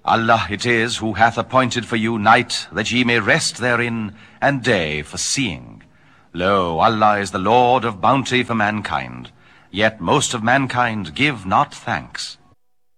Allah it is who hath appointed for you night, that ye may rest therein, and day for seeing. Lo, Allah is the Lord of bounty for mankind, yet most of mankind give not thanks.